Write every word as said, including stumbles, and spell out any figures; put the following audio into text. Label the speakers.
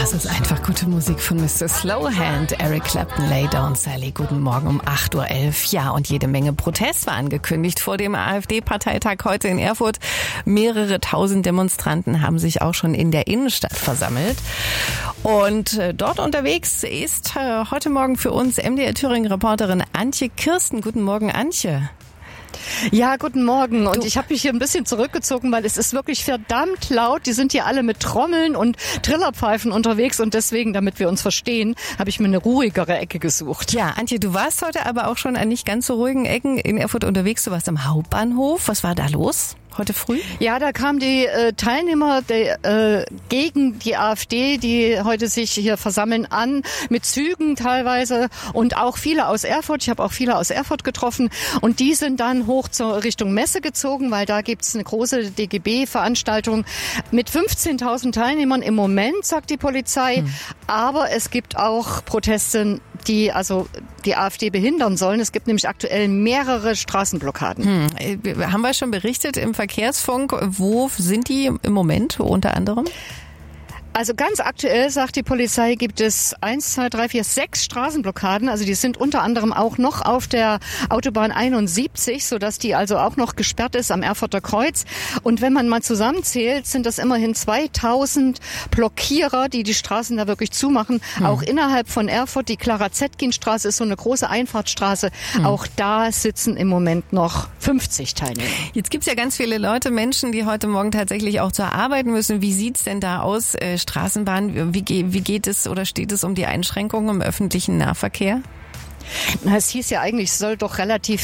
Speaker 1: Das ist einfach gute Musik von Mister Slowhand, Eric Clapton, Lay Down Sally. Guten Morgen um acht Uhr elf. Ja, und jede Menge Protest war angekündigt vor dem AfD-Parteitag heute in Erfurt. Mehrere tausend Demonstranten haben sich auch schon in der Innenstadt versammelt. Und äh, dort unterwegs ist äh, heute Morgen für uns M D R Thüringen-Reporterin Antje Kirsten. Guten Morgen, Antje.
Speaker 2: Ja, guten Morgen. Und
Speaker 1: Du.
Speaker 2: ich habe mich hier ein bisschen zurückgezogen, weil es ist wirklich verdammt laut. Die sind hier alle mit Trommeln und Trillerpfeifen unterwegs und deswegen, damit wir uns verstehen, habe ich mir eine ruhigere Ecke gesucht.
Speaker 1: Ja, Antje, du warst heute aber auch schon an nicht ganz so ruhigen Ecken in Erfurt unterwegs. Du warst am Hauptbahnhof. Was war da los heute früh?
Speaker 2: Ja, da kamen die äh, Teilnehmer der, äh, gegen die AfD, die heute sich hier versammeln, an, mit Zügen teilweise und auch viele aus Erfurt. Ich habe auch viele aus Erfurt getroffen und die sind dann hoch zur Richtung Messe gezogen, weil da gibt's eine große D G B-Veranstaltung mit fünfzehntausend Teilnehmern im Moment, sagt die Polizei. Hm. Aber es gibt auch Proteste, die also die AfD behindern sollen. Es gibt nämlich aktuell mehrere Straßenblockaden.
Speaker 1: Hm. Haben wir schon berichtet im Verkehrsfunk, wo sind die im Moment unter anderem?
Speaker 2: Also ganz aktuell, sagt die Polizei, gibt es eins, zwei, drei, vier, sechs Straßenblockaden. Also die sind unter anderem auch noch auf der Autobahn einundsiebzig, sodass die also auch noch gesperrt ist am Erfurter Kreuz. Und wenn man mal zusammenzählt, sind das immerhin zweitausend Blockierer, die die Straßen da wirklich zumachen. Hm. Auch innerhalb von Erfurt, die Clara-Zetkin-Straße ist so eine große Einfahrtsstraße. Hm. Auch da sitzen im Moment noch fünfzig Teilnehmer.
Speaker 1: Jetzt gibt's ja ganz viele Leute, Menschen, die heute Morgen tatsächlich auch zur Arbeit müssen. Wie sieht's denn da aus? Straßenbahn, wie, wie geht es oder steht es um die Einschränkungen im öffentlichen Nahverkehr?
Speaker 2: Es hieß ja eigentlich, es soll doch relativ